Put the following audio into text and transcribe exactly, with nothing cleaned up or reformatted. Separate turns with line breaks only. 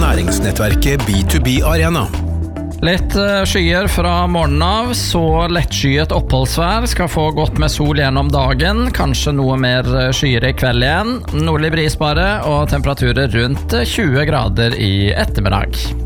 næringsnettverket B to B Arena.
Litt skyer fra morgenen av, så lettskyet oppholdsvær, skal få godt med sol gjennom dagen, kanskje noe mer skyer i kveld igjen, nordlig bris bare, og temperaturer rundt tjue grader i ettermiddag.